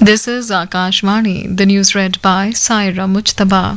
This is Akashvani, the news read by Saira Mujtaba.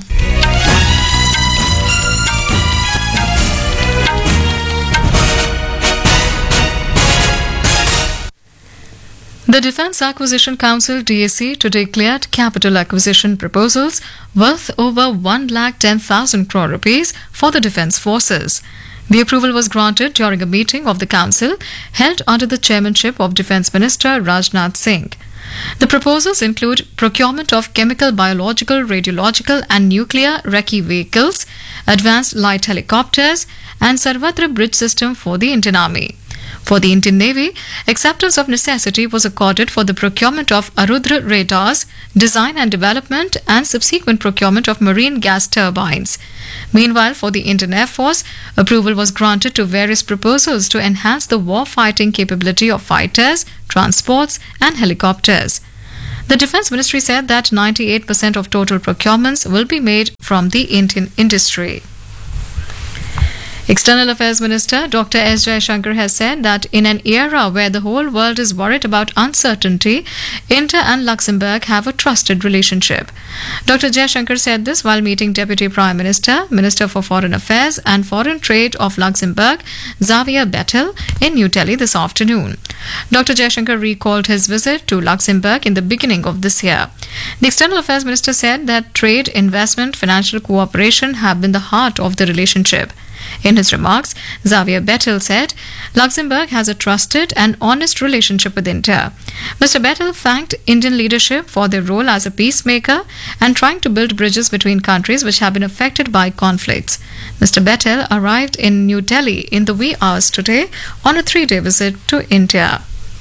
The Defence Acquisition Council DAC today cleared capital acquisition proposals worth over 1,10,000 crore rupees for the Defence Forces. The approval was granted during a meeting of the council held under the chairmanship of Defence Minister Rajnath Singh. The proposals include procurement of chemical, biological, radiological and nuclear recce vehicles, advanced light helicopters and Sarvatra bridge system for the Indian Army. For the Indian Navy, acceptance of necessity was accorded for the procurement of Arudra radars, design and development and subsequent procurement of marine gas turbines. Meanwhile, for the Indian Air Force, approval was granted to various proposals to enhance the war-fighting capability of fighters, transports and helicopters. The Defence Ministry said that 98% of total procurements will be made from the Indian industry. External Affairs Minister Dr. S. Jaishankar has said that in an era where the whole world is worried about uncertainty, India and Luxembourg have a trusted relationship. Dr. Jaishankar said this while meeting Deputy Prime Minister, Minister for Foreign Affairs and Foreign Trade of Luxembourg, Xavier Bettel, in New Delhi this afternoon. Dr. Jaishankar recalled his visit to Luxembourg in the beginning of this year. The External Affairs Minister said that trade, investment, financial cooperation have been the heart of the relationship. In his remarks, Xavier Bettel said Luxembourg has a trusted and honest relationship with India. Mr. Bettel thanked Indian leadership for their role as a peacemaker and trying to build bridges between countries which have been affected by conflicts. Mr. Bettel arrived in New Delhi in the wee hours today on a 3-day visit to India.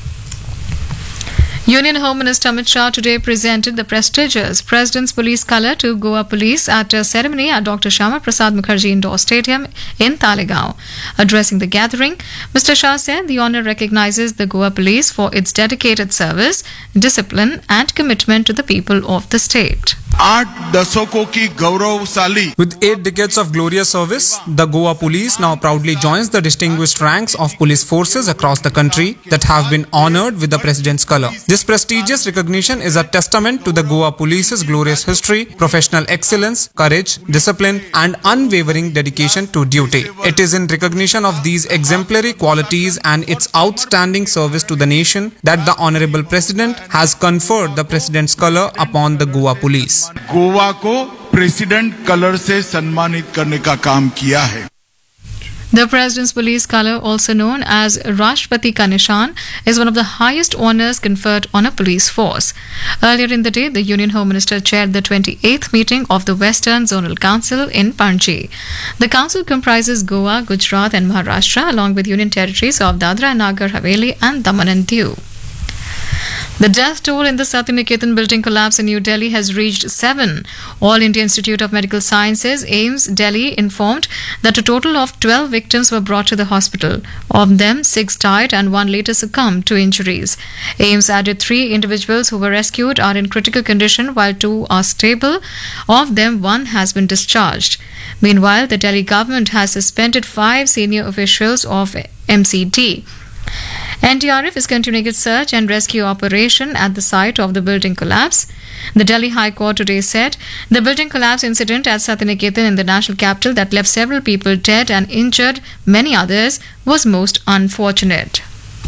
Union Home Minister Amit Shah today presented the prestigious President's Police Colour to Goa Police at a ceremony at Dr. Shyama Prasad Mukherjee Indoor Stadium in Talegaon. Addressing the gathering, Mr. Shah said the honour recognises the Goa Police for its dedicated service, discipline and commitment to the people of the state. 8 दशकों की गौरवशाली With 8 decades of glorious service, the Goa Police now proudly joins the distinguished ranks of police forces across the country that have been honoured with the President's Colour. This prestigious recognition is a testament to the Goa Police's glorious history, professional excellence, courage, discipline and unwavering dedication to duty. It is in recognition of these exemplary qualities and its outstanding service to the nation that the Honourable President has conferred the President's Colour upon the Goa Police. Goa को president colour से सम्मानित करने का काम किया है. The President's Police Colour, also known as Rashtrapati Ka Nishan, is one of the highest honours conferred on a police force. Earlier in the day, the Union Home Minister chaired the 28th meeting of the Western Zonal Council in Panji. The council comprises Goa, Gujarat and Maharashtra along with Union territories of Dadra and Nagar Haveli and Daman and Diu. The death toll in the Satyaniketan building collapse in New Delhi has reached 7. All India Institute of Medical Sciences, AIIMS, Delhi informed that a total of 12 victims were brought to the hospital. Of them, 6 died and 1 later succumbed to injuries. AIIMS added 3 individuals who were rescued are in critical condition while 2 are stable. Of them, 1 has been discharged. Meanwhile, the Delhi government has suspended 5 senior officials of MCD. NDRF is continuing its search and rescue operation at the site of the building collapse. The Delhi High Court today said the building collapse incident at Satyaniketan in the national capital that left several people dead and injured many others was most unfortunate.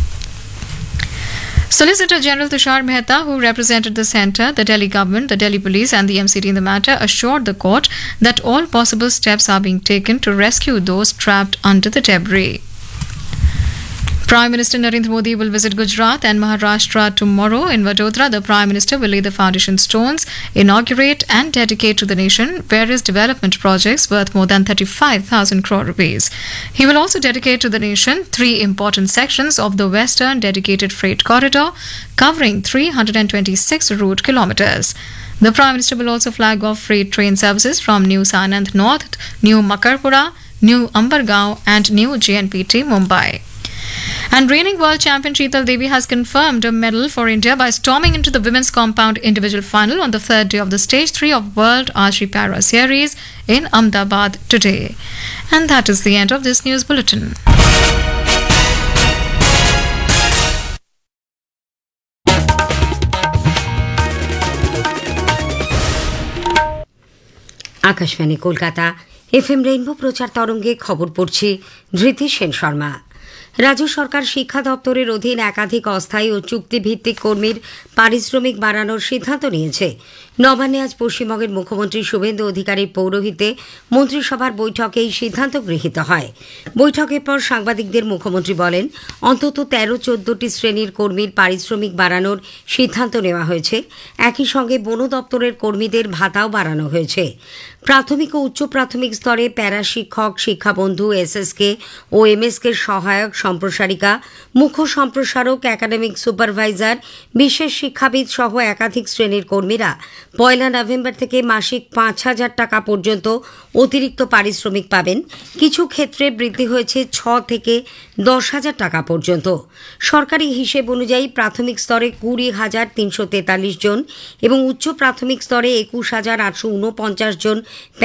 Solicitor General Tushar Mehta, who represented the centre, the Delhi government, the Delhi police and the MCD in the matter, assured the court that all possible steps are being taken to rescue those trapped under the debris. Prime Minister Narendra Modi will visit Gujarat and Maharashtra tomorrow. In Vadodara, the Prime Minister will lay the foundation stones, inaugurate and dedicate to the nation various development projects worth more than 35,000 crore rupees. He will also dedicate to the nation 3 important sections of the Western Dedicated Freight Corridor, covering 326 route kilometres. The Prime Minister will also flag off freight train services from New Sanand North, New Makarpura, New Ambergaon and New JNPT Mumbai. And reigning world champion Sheetal Devi has confirmed a medal for India by storming into the women's compound individual final on the 3rd day of the Stage 3 of World Archery Para Series in Ahmedabad today. And that is the end of this news bulletin. Akashvani Kolkata FM rainbow প্রচার তরঙ্গে খবর পড়ছি ধৃতি সেন শর্মা। রাজ্য সরকার শিক্ষা দপ্তরের অধীন একাধিক অস্থায়ী ও চুক্তিভিত্তিক কর্মীর পারিশ্রমিক বাড়ানোর সিদ্ধান্ত নিয়েছে। নবান্নে আজ পশ্চিমবঙ্গের মুখ্যমন্ত্রী শুভেন্দু অধিকারীর পৌরোহিত্যে মন্ত্রিসভার বৈঠকে এই সিদ্ধান্ত গৃহীত হয়। বৈঠকের পর সাংবাদিকদের মুখ্যমন্ত্রী বলেন, অন্তত 13-14টি শ্রেণীর কর্মীর পারিশ্রমিক বাড়ানোর সিদ্ধান্ত নেওয়া হয়েছে। একই সঙ্গে বন দপ্তরের কর্মীদের ভাতাও বাড়ানো হয়েছে। প্রাথমিক ও উচ্চ প্রাথমিক স্তরে প্যারা শিক্ষক, শিক্ষাবন্ধু, SSK ও MSK সহায়ক, সম্প্রসারিকা, মুখ্য সম্প্রসারক, একাডেমিক সুপারভাইজার, বিশেষ শিক্ষাবিদ সহ একাধিক শ্রেণীর কর্মীরা 1 নভেম্বর থেকে মাসিক 5,000 টাকা পর্যন্ত অতিরিক্ত পারিশ্রমিক পাবেন। কিছু ক্ষেত্রে বৃদ্ধি হয়েছে 6 থেকে 10,000 টাকা পর্যন্ত। সরকারি হিসেব অনুযায়ী প্রাথমিক স্তরে 20,343 জন এবং উচ্চ প্রাথমিক স্তরে 21,849 জন